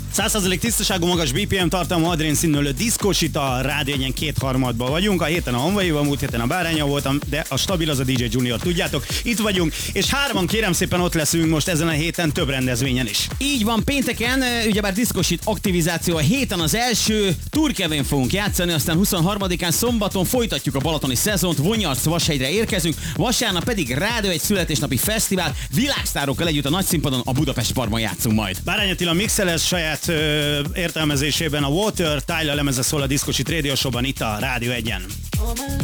100% tisztaságú, magas BPM tartalmú, adrén színölő diszkós, itt a Rádió Egyen 2/3 vagyunk. A héten a Honvaival, múlt héten a Báránnyal voltam, de a stabil az a DJ Junior, tudjátok. Itt vagyunk, és hárman kérem szépen ott leszünk most ezen a héten több rendezvényen is. Így van, pénteken, ugyebár diszkosít aktivizáció a héten az első, Turkevén fogunk játszani, aztán 23-án szombaton folytatjuk a balatoni szezont, Vonyarc-Vashegyre érkezünk, vasárnap pedig Rádió egy születésnapi fesztivál, világsztárokkal együtt a nagyszínpadon a Budapest Parkban játszunk majd. Bárány Attila mixelez saját értelmezésében a Water, Tyler lemeze szól a diszkosít Radio Show-ban itt a Rádió Egyen.